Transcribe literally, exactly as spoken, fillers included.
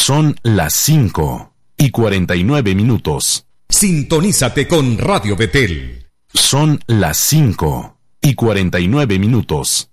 Son las cinco y cuarenta y nueve minutos. Sintonízate con Radio Betel. Son las cinco y cuarenta y nueve minutos.